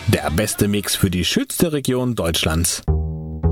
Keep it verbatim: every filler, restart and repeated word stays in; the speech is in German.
Der beste Mix für die schönste Region Deutschlands.